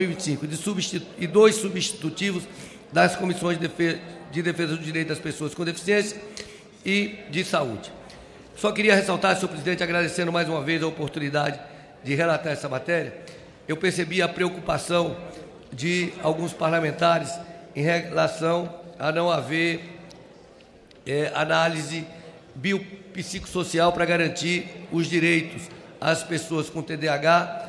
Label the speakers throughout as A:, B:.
A: 2025 e 2 substitutivos das comissões de defesa do direito das pessoas com deficiência e de saúde. Só queria ressaltar, senhor presidente, agradecendo mais uma vez a oportunidade de relatar essa matéria. Eu percebi a preocupação de alguns parlamentares em relação a não haver análise biopsicossocial para garantir os direitos às pessoas com TDAH,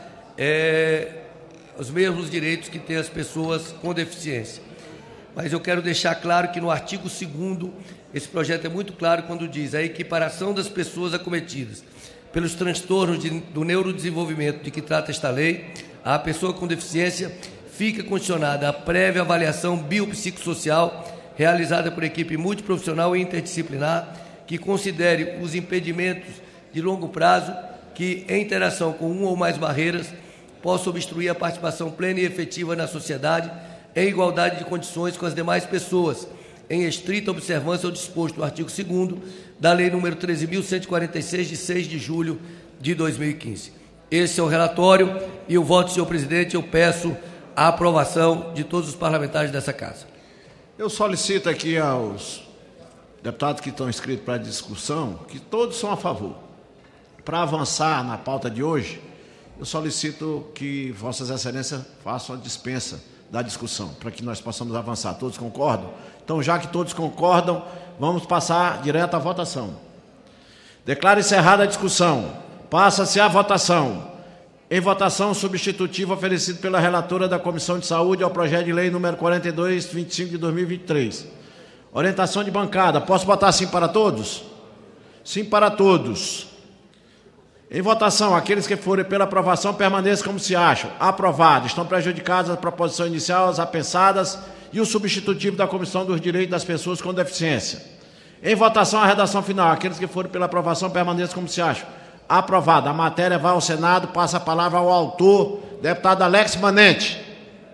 A: os mesmos direitos que têm as pessoas com deficiência. Mas eu quero deixar claro que no artigo 2º, esse projeto é muito claro quando diz a equiparação das pessoas acometidas pelos transtornos do neurodesenvolvimento de que trata esta lei, a pessoa com deficiência fica condicionada à prévia avaliação biopsicossocial realizada por equipe multiprofissional e interdisciplinar que considere os impedimentos de longo prazo que, em interação com uma ou mais barreiras, possa obstruir a participação plena e efetiva na sociedade em igualdade de condições com as demais pessoas, em estrita observância ao disposto do artigo 2º da Lei nº 13.146, de 6 de julho de 2015. Esse é o relatório e o voto, senhor presidente, eu peço a aprovação de todos os parlamentares dessa Casa.
B: Eu solicito aqui aos deputados que estão inscritos para a discussão, que todos são a favor. Para avançar na pauta de hoje, eu solicito que Vossas Excelências façam a dispensa da discussão, para que nós possamos avançar. Todos concordam? Então, já que todos concordam, vamos passar direto à votação. Declaro encerrada a discussão. Passa-se à votação. Em votação, substitutivo oferecido pela relatora da Comissão de Saúde ao projeto de lei número 4225 de 2023. Orientação de bancada. Posso botar sim para todos? Sim para todos. Em votação, aqueles que forem pela aprovação permaneçam como se acham. Aprovado. Estão prejudicadas a proposição inicial, as apensadas e o substitutivo da Comissão dos Direitos das Pessoas com Deficiência. Em votação, a redação final. Aqueles que forem pela aprovação permaneçam como se acham. Aprovado. A matéria vai ao Senado. Passa a palavra ao autor, deputado Alex Manente.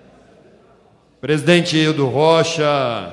C: Presidente Hildo Rocha,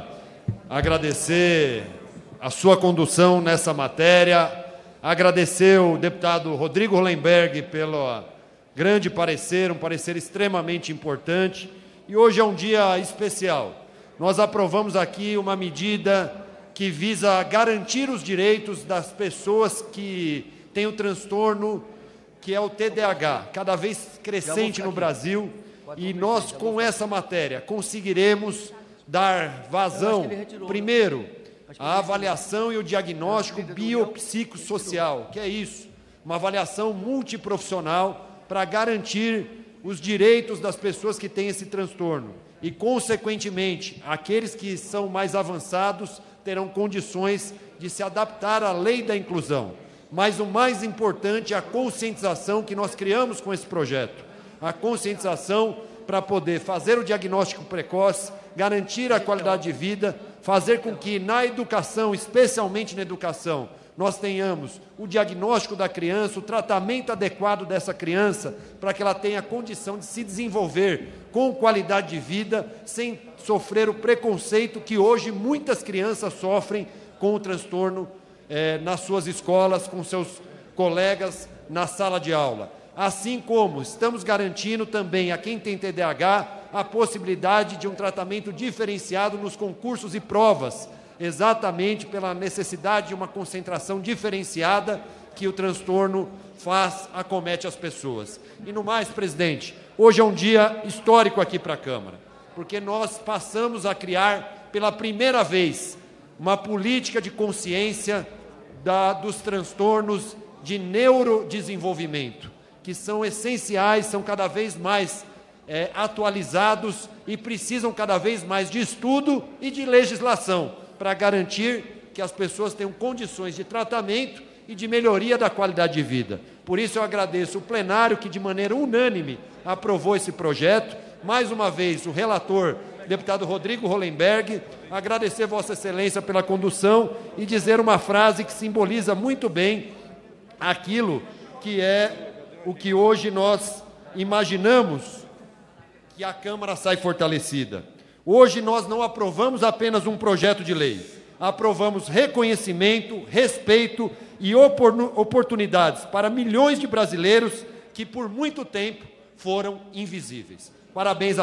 C: agradecer a sua condução nessa matéria, agradecer o deputado Rodrigo Hollenberg pelo grande parecer, um parecer extremamente importante. E hoje é um dia especial. Nós aprovamos aqui uma medida que visa garantir os direitos das pessoas que têm o transtorno que é o TDAH, cada vez crescente no Brasil. E nós, com essa matéria, conseguiremos dar vazão, primeiro, à avaliação e o diagnóstico biopsicossocial, que é isso, uma avaliação multiprofissional para garantir os direitos das pessoas que têm esse transtorno. E, consequentemente, aqueles que são mais avançados terão condições de se adaptar à lei da inclusão. Mas o mais importante é a conscientização que nós criamos com esse projeto. A conscientização para poder fazer o diagnóstico precoce, garantir a qualidade de vida, fazer com que na educação, especialmente na educação, nós tenhamos o diagnóstico da criança, o tratamento adequado dessa criança, para que ela tenha condição de se desenvolver com qualidade de vida, sem sofrer o preconceito que hoje muitas crianças sofrem com o transtorno nas suas escolas, com seus colegas na sala de aula. Assim como estamos garantindo também a quem tem TDAH a possibilidade de um tratamento diferenciado nos concursos e provas, exatamente pela necessidade de uma concentração diferenciada que o transtorno acomete as pessoas. E no mais, presidente, hoje é um dia histórico aqui para a Câmara, porque nós passamos a criar pela primeira vez uma política de consciência dos transtornos de neurodesenvolvimento, que são essenciais, são cada vez mais atualizados e precisam cada vez mais de estudo e de legislação para garantir que as pessoas tenham condições de tratamento e de melhoria da qualidade de vida. Por isso eu agradeço o plenário que de maneira unânime aprovou esse projeto. Mais uma vez o relator, deputado Rodrigo Hollenberg, agradecer Vossa Excelência pela condução e dizer uma frase que simboliza muito bem aquilo que é o que hoje nós imaginamos que a Câmara sai fortalecida. Hoje nós não aprovamos apenas um projeto de lei, aprovamos reconhecimento, respeito e oportunidades para milhões de brasileiros que por muito tempo foram invisíveis. Parabéns a